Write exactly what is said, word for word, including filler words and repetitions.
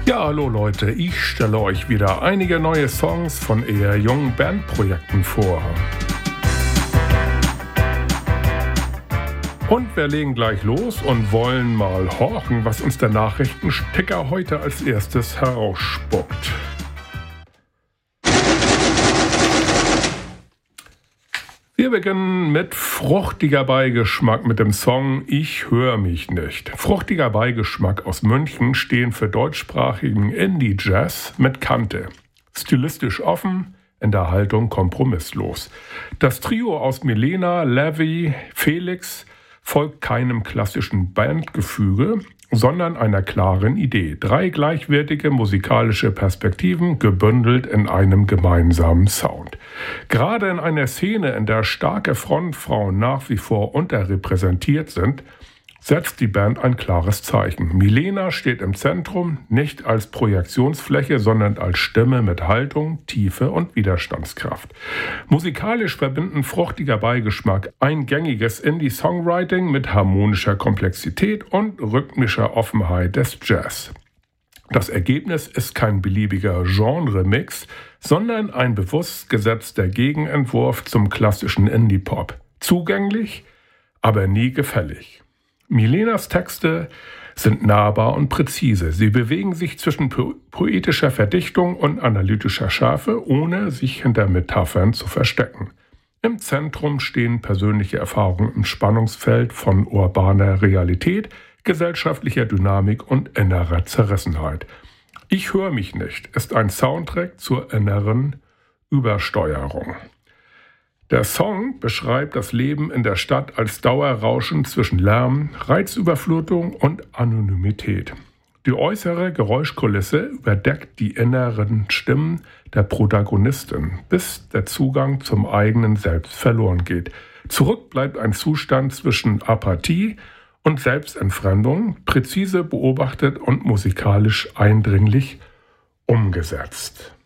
Ja, hallo Leute, ich stelle euch wieder einige neue Songs von eher jungen Bandprojekten vor. Und wir legen gleich los und wollen mal horchen, was uns der Nachrichtensticker heute als erstes herausspuckt. Wir beginnen mit fruchtiger Beigeschmack mit dem Song Ich höre mich nicht. Fruchtiger Beigeschmack aus München stehen für deutschsprachigen Indie-Jazz mit Kante. Stilistisch offen, in der Haltung kompromisslos. Das Trio aus Milena, Levi, Felix folgt keinem klassischen Bandgefüge, sondern einer klaren Idee. Drei gleichwertige musikalische Perspektiven gebündelt in einem gemeinsamen Sound. Gerade in einer Szene, in der starke Frontfrauen nach wie vor unterrepräsentiert sind, setzt die Band ein klares Zeichen. Milena steht im Zentrum, nicht als Projektionsfläche, sondern als Stimme mit Haltung, Tiefe und Widerstandskraft. Musikalisch verbinden fruchtiger Beigeschmack eingängiges Indie-Songwriting mit harmonischer Komplexität und rhythmischer Offenheit des Jazz. Das Ergebnis ist kein beliebiger Genre-Mix, sondern ein bewusst gesetzter Gegenentwurf zum klassischen Indie-Pop. Zugänglich, aber nie gefällig. Milenas Texte sind nahbar und präzise. Sie bewegen sich zwischen po- poetischer Verdichtung und analytischer Schärfe, ohne sich hinter Metaphern zu verstecken. Im Zentrum stehen persönliche Erfahrungen im Spannungsfeld von urbaner Realität, gesellschaftlicher Dynamik und innerer Zerrissenheit. Ich höre mich nicht ist ein Soundtrack zur inneren Übersteuerung. Der Song beschreibt das Leben in der Stadt als Dauerrauschen zwischen Lärm, Reizüberflutung und Anonymität. Die äußere Geräuschkulisse überdeckt die inneren Stimmen der Protagonistin, bis der Zugang zum eigenen Selbst verloren geht. Zurück bleibt ein Zustand zwischen Apathie und Selbstentfremdung, präzise beobachtet und musikalisch eindringlich umgesetzt.